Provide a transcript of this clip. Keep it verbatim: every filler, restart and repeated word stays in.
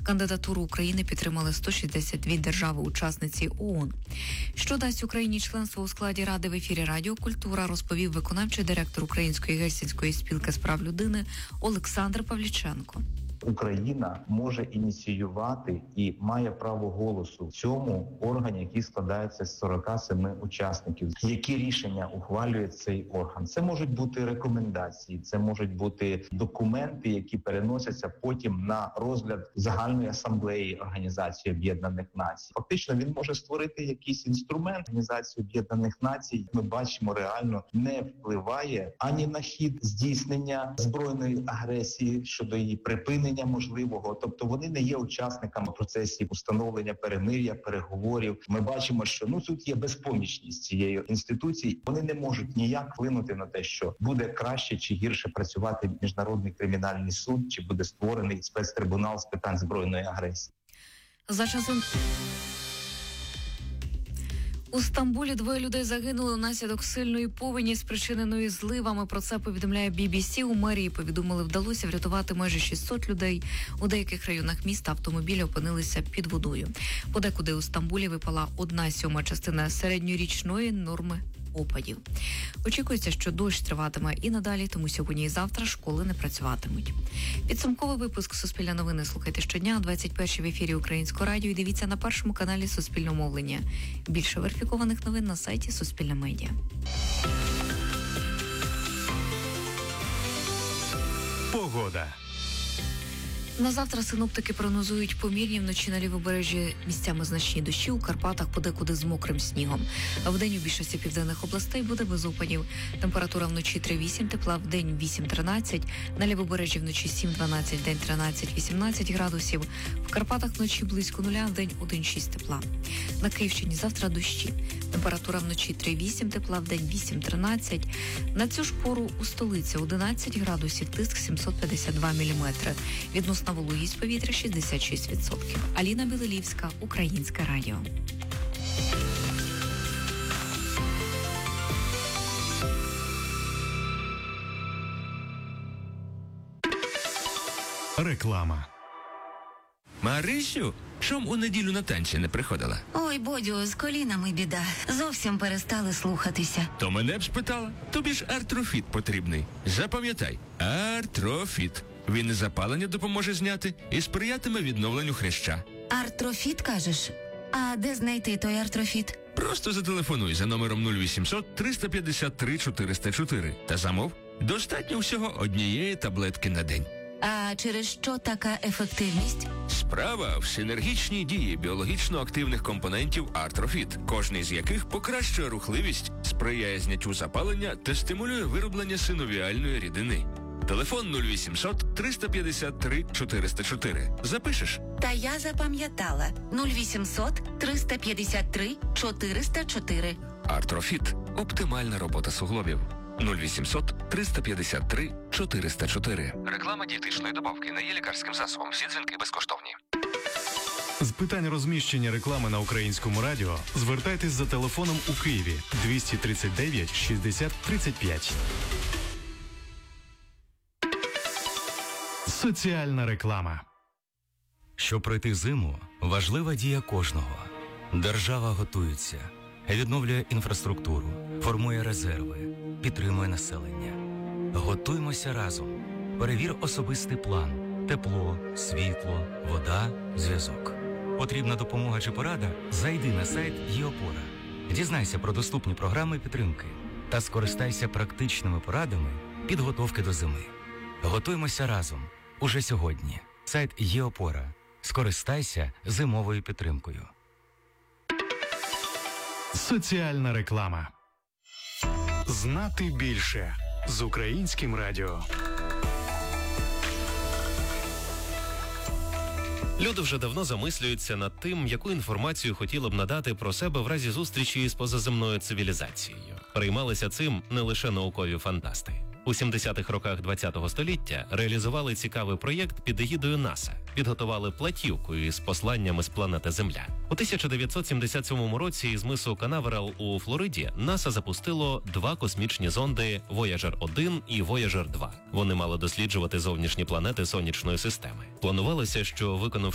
Кандидатуру України підтримали сто шістдесят дві держави-учасниці ООН. Що дасть Україні членство у складі Ради, в ефірі Радіо Культура розповів виконавчий директор Української гельсінської спілки з прав людини Олександр Павліченко. Україна може ініціювати і має право голосу в цьому органі, який складається з сорока семи учасників. Які рішення ухвалює цей орган? Це можуть бути рекомендації, це можуть бути документи, які переносяться потім на розгляд Загальної асамблеї Організації Об'єднаних Націй. Фактично він може створити якийсь інструмент. Організації Об'єднаних Націй, ми бачимо, реально не впливає ані на хід здійснення збройної агресії щодо її припинення можливого, тобто вони не є учасниками процесів установлення перемир'я, переговорів. Ми бачимо, що ну тут є безпомічність цієї інституції. Вони не можуть ніяк вплинути на те, що буде краще чи гірше працювати міжнародний кримінальний суд, чи буде створений спецтрибунал з питань збройної агресії. За часом у Стамбулі двоє людей загинули внаслідок сильної повені, спричиненої зливами. Про це повідомляє бі бі сі. У мерії повідомили, вдалося врятувати майже шістсот людей. У деяких районах міста автомобілі опинилися під водою. Подекуди у Стамбулі випала одна сьома частина середньорічної норми опадів. Очікується, що дощ триватиме і надалі, тому сьогодні і завтра школи не працюватимуть. Підсумковий випуск «Суспільне новини» слухайте щодня о двадцять першій в ефірі Українського радіо і дивіться на першому каналі Суспільного мовлення. Більше верифікованих новин на сайті Суспільне медіа. Погода. На завтра синоптики прогнозують помірні вночі на лівобережжі місцями значні дощі, у Карпатах подекуди з мокрим снігом. А вдень у більшості південних областей буде без опадів. Температура вночі три-вісім, тепла вдень вісім-тринадцять, на лівобережжі вночі сім-дванадцять, вдень тринадцять-вісімнадцять градусів. В Карпатах вночі близько нуля, вдень один-шість тепла. На Київщині завтра дощі. Температура вночі три-вісім, тепла вдень вісім-тринадцять. На цю ж пору у столиці одинадцять градусів, тиск сімсот п'ятдесят два міліметри. Відносно на вологість повітря шістдесят шість відсотків. Аліна Білолівська, Українське радіо. Реклама. Марисю, чом у неділю на танці не приходила? Ой, Бодю, з колінами біда. Зовсім перестали слухатися. То мене б спитала. Тобі ж Артрофіт потрібний. Запам'ятай, Артрофіт. Він і запалення допоможе зняти і сприятиме відновленню хряща. Артрофіт, кажеш? А де знайти той артрофіт? Просто зателефонуй за номером нуль вісімсот триста п'ятдесят три чотириста чотири та замов. Достатньо всього однієї таблетки на день. А через що така ефективність? Справа в синергічній дії біологічно активних компонентів Артрофіт, кожний з яких покращує рухливість, сприяє зняттю запалення та стимулює вироблення синовіальної рідини. Телефон нуль вісімсот триста п'ятдесят три чотириста чотири. Запишеш? Та я запам'ятала. нуль вісімсот триста п'ятдесят три чотириста чотири. Артрофіт. Оптимальна робота суглобів. нуль вісімсот триста п'ятдесят три чотириста чотири. Реклама дієтичної добавки не є лікарським засобом. Всі дзвінки безкоштовні. З питань розміщення реклами на Українському радіо звертайтесь за телефоном у Києві двісті тридцять дев'ять шістдесят тридцять п'ять. Соціальна реклама. Щоб пройти зиму, важлива дія кожного. Держава готується, відновлює інфраструктуру, формує резерви, підтримує населення. Готуймося разом. Перевір особистий план. Тепло, світло, вода, зв'язок. Потрібна допомога чи порада? Зайди на сайт ЄОпора. Дізнайся про доступні програми підтримки та скористайся практичними порадами підготовки до зими. Готуймося разом. Уже сьогодні. Сайт ЄОпора. Скористайся зимовою підтримкою. Соціальна реклама. Знати більше з Українським радіо. Люди вже давно замислюються над тим, яку інформацію хотіли б надати про себе в разі зустрічі з позаземною цивілізацією. Переймалися цим не лише наукові фантасти. У сімдесятих роках ХХ століття реалізували цікавий проєкт під егідою НАСА. Підготували платівку із посланнями з планети Земля. У тисяча дев'ятсот сімдесят сьомому році із мису Канаверал у Флориді НАСА запустило два космічні зонди Вояджер один і Вояджер два. Вони мали досліджувати зовнішні планети сонячної системи. Планувалося, що виконавши